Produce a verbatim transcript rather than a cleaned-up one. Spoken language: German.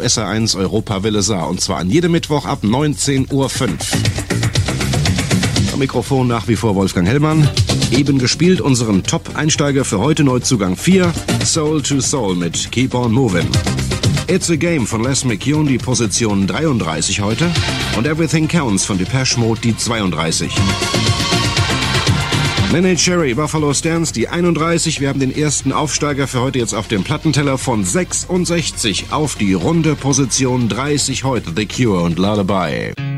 S R eins Europa Welle Saar. Und zwar an jedem Mittwoch ab neunzehn Uhr fünf. Am Mikrofon nach wie vor Wolfgang Hellmann. Eben gespielt unseren Top-Einsteiger für heute, Neuzugang vier, Soul to Soul mit Keep on Movin'. It's a Game von Les McKeown, die Position dreiunddreißig heute. Und Everything Counts von Depeche Mode, die zweiunddreißig. Neneh Cherry, Buffalo Stance, die einunddreißig. Wir haben den ersten Aufsteiger für heute jetzt auf dem Plattenteller von sechsundsechzig auf die runde Position dreißig heute. The Cure und Lullaby.